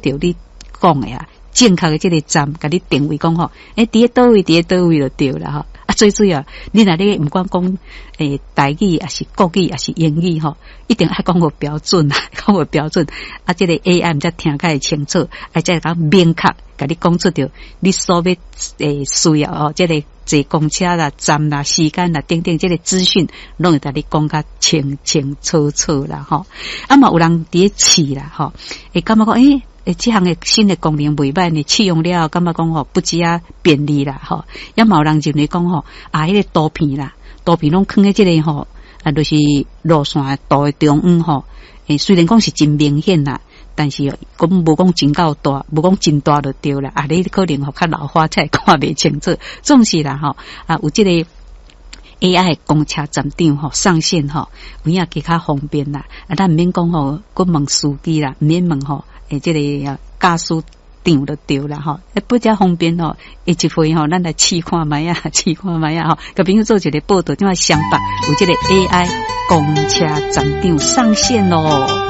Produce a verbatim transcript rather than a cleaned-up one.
着你讲的啊，正确的这个站，甲你定位讲吼，诶，伫咧倒位，伫咧倒位就对了吼。啊，最主要，你若咧毋管讲诶台语，也是国语，也是英语吼，一定爱讲个标准啊，讲个标准。啊，这个 A I 毋则听甲会清楚，啊，则讲明确，甲你讲出着你所要诶需要哦，这个坐公车啦、站啦、时间啦等等，这个资讯，拢会甲你讲甲清清楚楚啦吼。啊嘛，有人伫咧试啦吼，会感觉讲诶。诶，这项嘅新嘅功能袂歹呢，试用了，感觉讲吼不止啊便利啦，吼，也嘛有人认为讲吼啊，迄、那个图片啦，图片拢放喺这个吼，啊，就是路线图嘅中央吼，诶，虽然讲是真明显啦，但是讲无讲真够大，无讲真大就对啦，啊，你可能吼较老花才看袂清楚，总是啦吼，啊，有这个 A I 公车站长吼上线吼，有影更较方便啦，啊，咱毋免讲吼，佮问司机啦，毋免问吼。诶，这个驾驶长就对啦吼，诶，不加方便吼，一一回吼，咱来试看卖啊，试看卖啊吼，甲朋友做一个报道，点啊想法有这个 A I 公车站长上线咯。